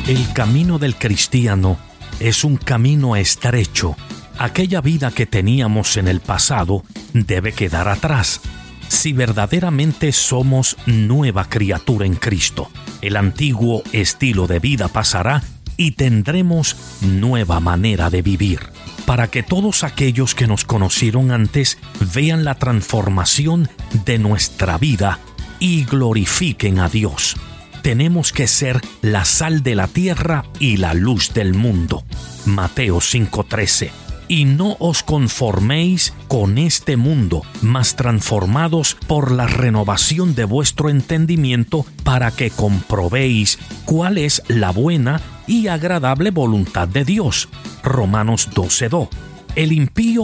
El camino del cristiano es un camino estrecho. Aquella vida que teníamos en el pasado debe quedar atrás. Si verdaderamente somos nueva criatura en Cristo, el antiguo estilo de vida pasará y tendremos nueva manera de vivir. Para que todos aquellos que nos conocieron antes vean la transformación de nuestra vida y glorifiquen a Dios, tenemos que ser la sal de la tierra y la luz del mundo. Mateo 5:13. Y no os conforméis con este mundo, mas transformados por la renovación de vuestro entendimiento, para que comprobéis cuál es la buena y agradable voluntad de Dios. Romanos 12:2. El impío